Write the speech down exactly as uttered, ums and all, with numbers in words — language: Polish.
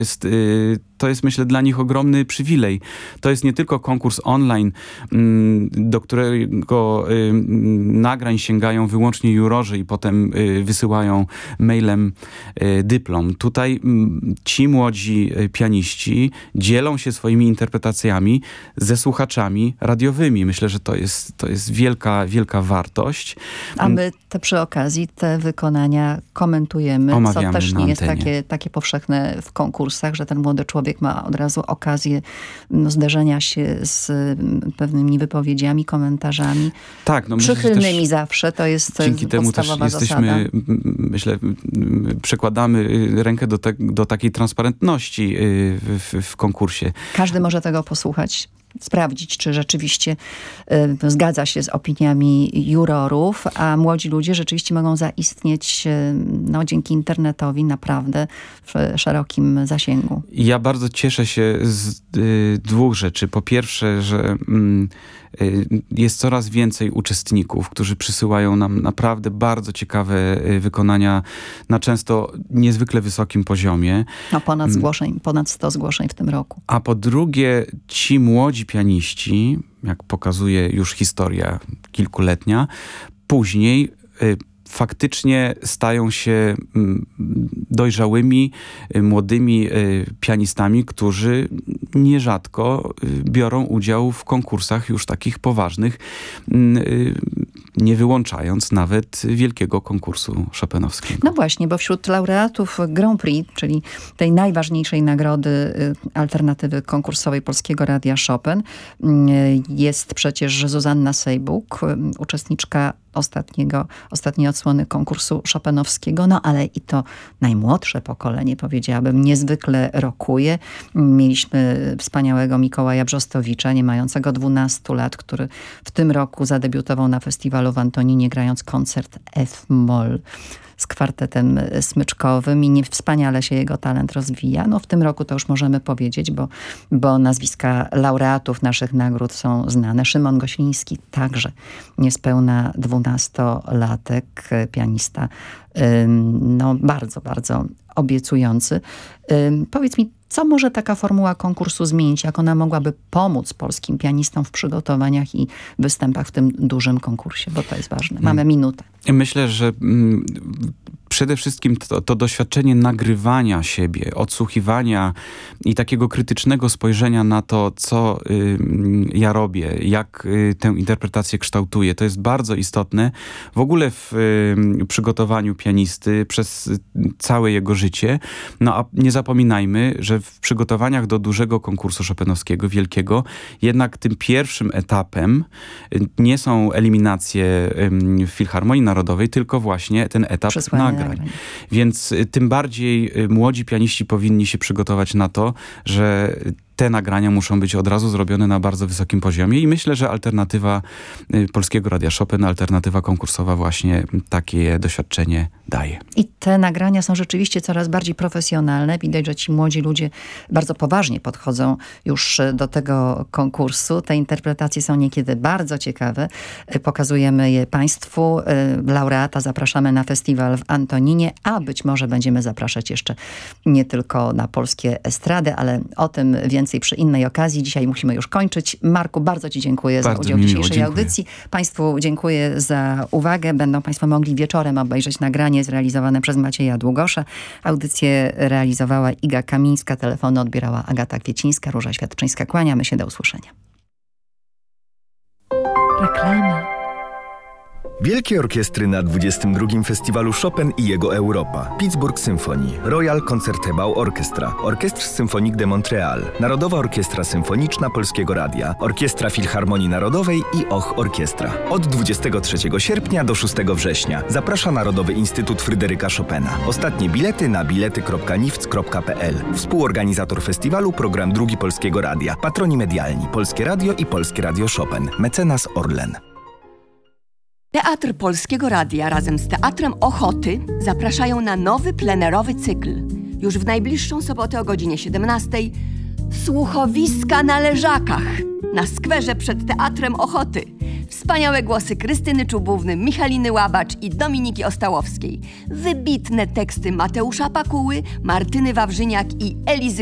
Jest, to jest, myślę, dla nich ogromny przywilej. To jest nie tylko konkurs online, do którego nagrań sięgają wyłącznie jurorzy i potem wysyłają mailem dyplom. Tutaj ci młodzi pianiści dzielą się swoimi interpretacjami ze słuchaczami radiowymi. Myślę, że to jest, to jest wielka, wielka wartość. A my te, przy okazji te wykonania komentujemy, Omawiamy co też na nie jest antenie. takie, takie powszechne w konkursach, że ten młody człowiek ma od razu okazję no, zderzenia się z pewnymi wypowiedziami, komentarzami. Tak, no myślę, że przychylnymi też zawsze, to jest dzięki temu też podstawowa jesteśmy, zasada. myślę, przekładamy rękę do, te, do takiej transparentności w, w, w konkursie. Każdy może tego posłuchać, sprawdzić, czy rzeczywiście y, zgadza się z opiniami jurorów, a młodzi ludzie rzeczywiście mogą zaistnieć y, no, dzięki internetowi naprawdę w szerokim zasięgu. Ja bardzo cieszę się z y, dwóch rzeczy. Po pierwsze, że mm, y, jest coraz więcej uczestników, którzy przysyłają nam naprawdę bardzo ciekawe y, wykonania na często niezwykle wysokim poziomie. No ponad zgłoszeń, ponad sto zgłoszeń w tym roku. A po drugie, ci młodzi pianiści, jak pokazuje już historia kilkuletnia, później y, faktycznie stają się dojrzałymi, młodymi pianistami, którzy nierzadko biorą udział w konkursach już takich poważnych, nie wyłączając nawet wielkiego konkursu chopinowskiego. No właśnie, bo wśród laureatów Grand Prix, czyli tej najważniejszej nagrody alternatywy konkursowej Polskiego Radia Chopin, jest przecież Zuzanna Sejbuk, uczestniczka ostatniego, ostatniej odsłony konkursu chopinowskiego, no ale i to najmłodsze pokolenie, powiedziałabym, niezwykle rokuje. Mieliśmy wspaniałego Mikołaja Brzostowicza, nie mającego dwunastu lat, który w tym roku zadebiutował na festiwalu w Antoninie, grając koncert F-moll z kwartetem smyczkowym i nie wspaniale się jego talent rozwija. No w tym roku to już możemy powiedzieć, bo, bo nazwiska laureatów naszych nagród są znane. Szymon Gośliński także niespełna dwunastolatek, pianista, no bardzo, bardzo obiecujący. Powiedz mi, co może taka formuła konkursu zmienić? Jak ona mogłaby pomóc polskim pianistom w przygotowaniach i występach w tym dużym konkursie? Bo to jest ważne. Mamy minutę. Myślę, że mm, przede wszystkim to, to doświadczenie nagrywania siebie, odsłuchiwania i takiego krytycznego spojrzenia na to, co y, ja robię, jak y, tę interpretację kształtuję. To jest bardzo istotne w ogóle w y, przygotowaniu pianisty przez całe jego życie. No a nie zapominajmy, że w przygotowaniach do dużego konkursu chopinowskiego, wielkiego, jednak tym pierwszym etapem nie są eliminacje w Filharmonii Narodowej, tylko właśnie ten etap Przesłanie nagrań. nagrań. Więc tym bardziej młodzi pianiści powinni się przygotować na to, że te nagrania muszą być od razu zrobione na bardzo wysokim poziomie i myślę, że alternatywa Polskiego Radia Chopin, alternatywa konkursowa właśnie takie doświadczenie daje. I te nagrania są rzeczywiście coraz bardziej profesjonalne. Widać, że ci młodzi ludzie bardzo poważnie podchodzą już do tego konkursu. Te interpretacje są niekiedy bardzo ciekawe. Pokazujemy je Państwu. Laureata zapraszamy na festiwal w Antoninie, a być może będziemy zapraszać jeszcze nie tylko na polskie estrady, ale o tym więcej przy innej okazji. Dzisiaj musimy już kończyć. Marku, bardzo Ci dziękuję bardzo za udział w dzisiejszej miło, audycji. Państwu dziękuję za uwagę. Będą Państwo mogli wieczorem obejrzeć nagranie zrealizowane przez Macieja Długosza. Audycję realizowała Iga Kamińska, telefony odbierała Agata Kwiecińska, Róża Świadczyńska. Kłaniamy się, do usłyszenia. Reklama. Wielkie orkiestry na dwudziestym drugim Festiwalu Chopin i jego Europa. Pittsburgh Symphony, Royal Concertgebouw Orchestra, Orchestre Symphonique de Montréal, Narodowa Orkiestra Symfoniczna Polskiego Radia, Orkiestra Filharmonii Narodowej i Och Orkiestra. Od dwudziestego trzeciego sierpnia do szóstego września zaprasza Narodowy Instytut Fryderyka Chopina. Ostatnie bilety na bilety kropka nifc kropka p l. Współorganizator festiwalu Program Drugi Polskiego Radia. Patroni medialni Polskie Radio i Polskie Radio Chopin. Mecenas Orlen. Teatr Polskiego Radia razem z Teatrem Ochoty zapraszają na nowy plenerowy cykl. Już w najbliższą sobotę o godzinie siedemnastej Słuchowiska na Leżakach na skwerze przed Teatrem Ochoty. W Wspaniałe głosy Krystyny Czubówny, Michaliny Łabacz i Dominiki Ostałowskiej. Wybitne teksty Mateusza Pakuły, Martyny Wawrzyniak i Elizy